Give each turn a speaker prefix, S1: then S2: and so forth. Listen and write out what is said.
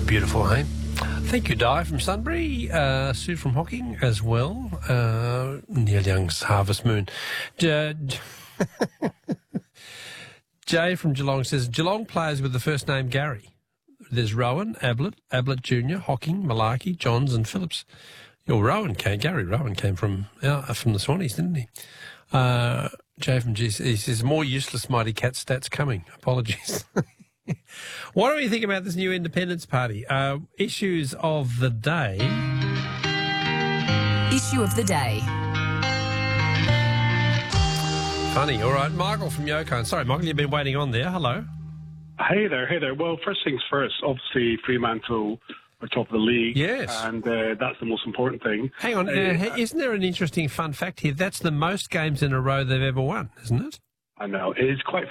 S1: Beautiful, hey? Thank you, Di from Sunbury, Sue from Hocking as well, Neil Young's Harvest Moon. Jay from Geelong says, Geelong players with the first name Gary. There's Rowan, Ablett Jr., Hocking, Malarkey, Johns and Phillips. Gary Rowan came from the Swannies, didn't he? Jay from G, he says, more useless Mighty Cat stats coming. Apologies. What do we think about this new Independence Party? Issues of the day.
S2: Issue of the day.
S1: Funny. All right, Michael from Yukon. Sorry, Michael, you've been waiting on there. Hello.
S3: Hey there. Well, first things first, obviously Fremantle are top of the league.
S1: Yes.
S3: And that's the most important thing.
S1: Hang on, isn't there an interesting fun fact here? That's the most games in a row they've ever won, isn't it?
S3: I know. It is quite